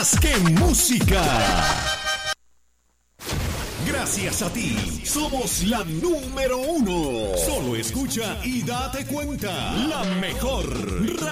más que música. Gracias a ti, somos la número 1. Solo escucha y date cuenta. La mejor